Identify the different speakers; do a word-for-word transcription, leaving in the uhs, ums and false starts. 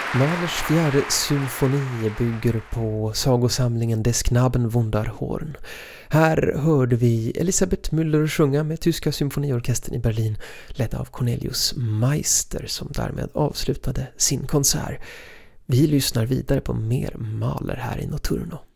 Speaker 1: Mahlers fjärde symfoni bygger på sagosamlingen Des Knaben Wunderhorn. Här hörde vi Elisabeth Müller sjunga med Tyska symfoniorkestern i Berlin, ledd av Cornelius Meister, som därmed avslutade sin konsert. Vi lyssnar vidare på mer Mahler här i Notturno.